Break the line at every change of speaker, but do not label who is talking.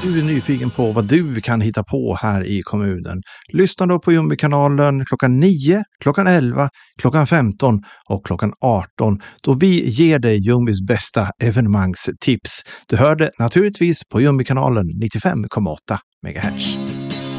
du är nyfiken på vad du kan hitta på här i kommunen, lyssna då på Jumbikanalen klockan 9, klockan 11, klockan 15 och klockan 18 då vi ger dig Jumbis bästa evenemangstips. Du hör det naturligtvis på Jumbikanalen 95,8 MHz.